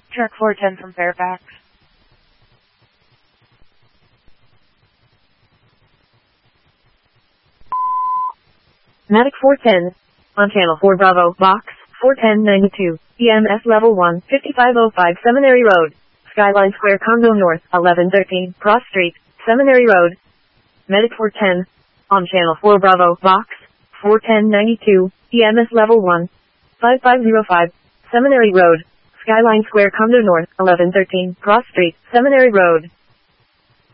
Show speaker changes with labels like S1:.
S1: Truck 410 from Fairfax.
S2: Medic 410. On channel 4 Bravo, box 41092. EMS level 1, 5505 Seminary Road. Skyline Square Condo North, 1113 Cross Street, Seminary Road. Medic 410. On channel 4 Bravo, box 41092. EMS level 1, 5505 Seminary Road. Skyline Square Condo North, 1113 Cross Street, Seminary Road.